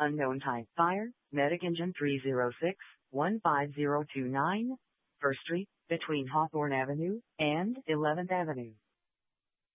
Unknown type fire, medic engine 306-15029, First Street, between Hawthorne Avenue and 11th Avenue.